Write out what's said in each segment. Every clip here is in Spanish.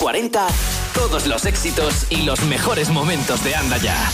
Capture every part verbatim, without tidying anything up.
cuarenta, todos los éxitos y los mejores momentos de Anda Ya.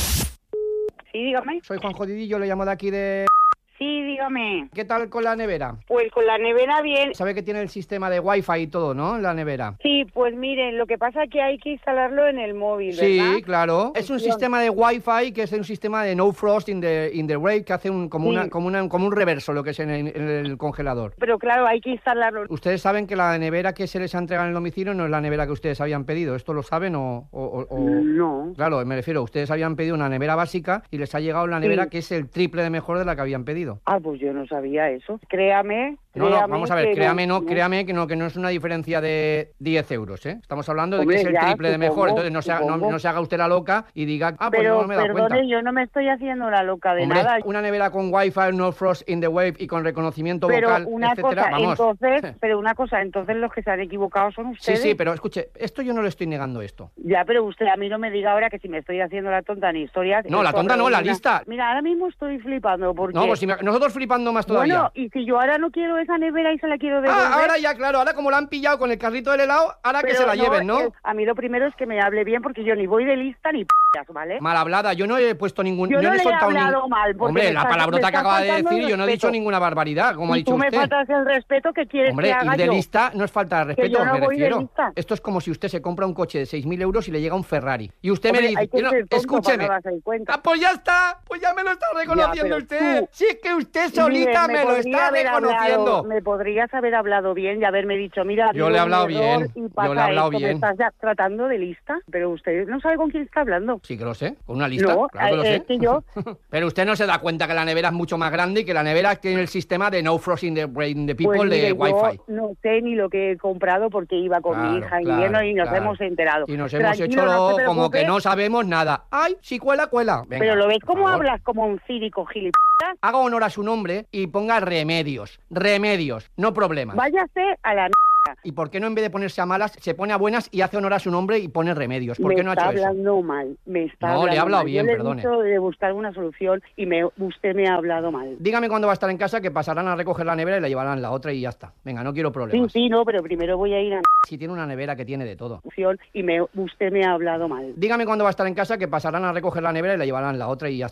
Sí, dígame. Soy Juan Jodidillo, le llamo de aquí de... Sí, dígame. ¿Qué tal con la nevera? Pues con la nevera bien. Sabe que tiene el sistema de Wi-Fi y todo, ¿no? La nevera. Sí, pues miren, lo que pasa es que hay que instalarlo en el móvil, ¿verdad? Sí, claro. Es un sistema de Wi-Fi que es un sistema de no frost in the in the wave que hace un como Sí. una como una como un reverso lo que es en el, en el congelador. Pero claro, hay que instalarlo. Ustedes saben que la nevera que se les ha entregado en el domicilio no es la nevera que ustedes habían pedido. ¿Esto lo saben o, o, o- o- No. Claro, me refiero, ustedes habían pedido una nevera básica y les ha llegado la nevera Sí. que es el triple de mejor de la que habían pedido. Ah, pues yo no sabía eso. Créame. No, no, créame vamos a ver, que créame, no, créame que no, que no es una diferencia de diez euros, ¿eh? Estamos hablando de Hombre, que es el ya, triple de mejor, supongo, entonces no se, ha- no, supongo. no se haga usted la loca y diga, ah, pues Pero no me he dado perdone, cuenta. yo no me estoy haciendo la loca de Hombre, nada. una nevera con Wi-Fi, no frost in the wave y con reconocimiento Pero vocal, una etcétera, cosa, vamos. entonces, pero una cosa, entonces los que se han equivocado son Sí, ustedes. sí, pero escuche, esto yo no le estoy negando esto. Ya, pero usted a mí no me diga ahora que si me estoy haciendo la tonta ni historias. No, el la tonta no, correo la ni una- lista. Mira, ahora mismo estoy flipando porque... No, pues si me- nosotros flipando más todavía. Bueno, y si yo ahora no quiero esa nevera y se la quiero devolver... Ah, ahora ya, claro, ahora como la han pillado con el carrito del helado, ahora que pero se la lleven, ¿no? eh, a mí lo primero es que me hable bien porque yo ni voy de lista ni p***as, ¿vale? Mal hablada, yo no he puesto ningún... Yo no he le he soltado nin- hablado mal, porque Hombre, me la estás- palabrota me que estás acaba de faltando el decir, yo no he dicho respeto. ninguna barbaridad, como ha Y dicho tú me usted. faltas el respeto que quieres Hombre, que haga ir de yo. lista no es falta de respeto, yo no me voy de refiero. lista. Esto es como si usted se compra un coche de seis mil euros y le llega un Ferrari. Y usted Hombre, me dice, hay que no, ser tonto escúcheme. para no darse cuenta. Ah, pues ya está, pues ya me lo está reconociendo pero usted. tú- Si es que usted solita Mire, me, lo podría está haber reconociendo. hablado- me podrías haber hablado bien y haberme dicho, mira, Yo digo, le he un hablado error bien, y yo pasa le he hablado esto, bien. ¿me estás ya tratando de lista? Pero usted no sabe con quién está hablando. Sí que lo sé, con una lista, No, claro que lo eh, sé. es que yo- Pero usted no se da cuenta que la nevera es mucho más grande y que la nevera tiene el sistema de no frost in the, in the people Pues mire, de yo Wi-Fi. no sé ni lo que he comprado porque iba con mi Claro, hija en claro, invierno y nos claro. hemos enterado. Y nos hemos Tranquilo, hecho no se como que preocupe. no sabemos nada. ¡Ay, si cuela, cuela! Venga, Pero lo ves por cómo favor. hablas como un cínico gilipollas. Haga honor a su nombre y ponga remedios. Remedios, no problemas. Váyase a la m***. ¿Y por qué no en vez de ponerse a malas, se pone a buenas y hace honor a su nombre y pone remedios? ¿Por Me qué no ha está hecho eso? hablando mal, me está No, le he hablando hablado mal. bien, Yo perdone. le he dicho de buscar una solución y me, usted me ha hablado mal. Dígame cuándo va a estar en casa, que pasarán a recoger la nevera y la llevarán la otra y ya está. Venga, no quiero Sí, problemas. sí, no, pero primero voy a ir a Si tiene una nevera que tiene de todo. la solución y me, usted me ha hablado mal. Dígame cuándo va a estar en casa, que pasarán a recoger la nevera y la llevarán la otra y ya está.